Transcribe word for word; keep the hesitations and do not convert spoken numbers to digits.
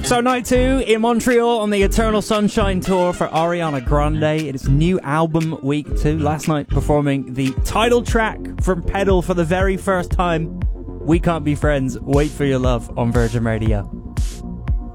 So night two in Montreal on the Eternal Sunshine Tour for Ariana Grande. It is new album week two. Last night performing the title track from Pedal for the very first time. We Can't Be Friends, Wait for Your Love on Virgin Radio.